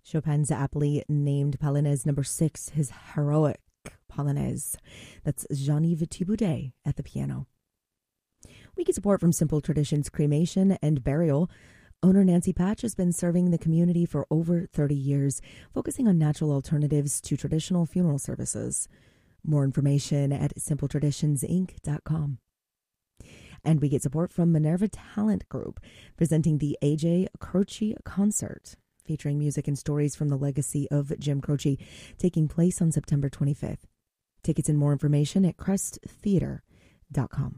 Chopin's aptly named Polonaise number 6, his heroic Polonaise. That's Jean-Yves Thibaudet at the piano. We get support from Simple Traditions Cremation and Burial. Owner Nancy Patch has been serving the community for over 30 years, focusing on natural alternatives to traditional funeral services. More information at simpletraditionsinc.com. And we get support from Minerva Talent Group, presenting the A.J. Croce Concert, featuring music and stories from the legacy of Jim Croce, taking place on September 25th. Tickets and more information at cresttheater.com.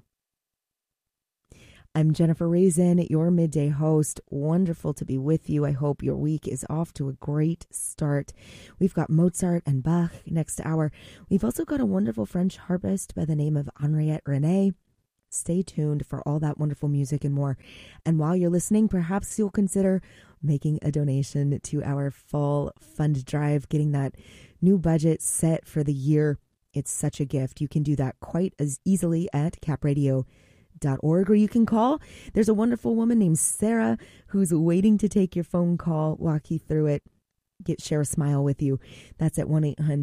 I'm Jennifer Raisin, your midday host. Wonderful to be with you. I hope your week is off to a great start. We've got Mozart and Bach next hour. We've also got a wonderful French harpist by the name of Henriette René. Stay tuned for all that wonderful music and more. And while you're listening, perhaps you'll consider making a donation to our fall fund drive, getting that new budget set for the year. It's such a gift. You can do that quite as easily at capradio.org, or you can call. There's a wonderful woman named Sarah who's waiting to take your phone call, walk you through it, share a smile with you. That's at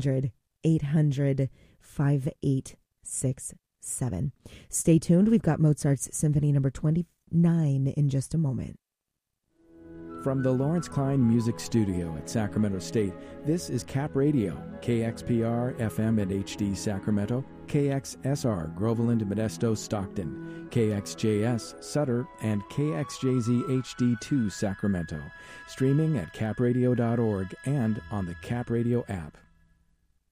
1-800-800-5867. Stay tuned. We've got Mozart's Symphony number 29 in just a moment. From the Lawrence Klein Music Studio at Sacramento State, this is Cap Radio, KXPR FM and HD Sacramento, KXSR Groveland, Modesto, Stockton, KXJS Sutter, and KXJZ HD2 Sacramento. Streaming at capradio.org and on the Cap Radio app.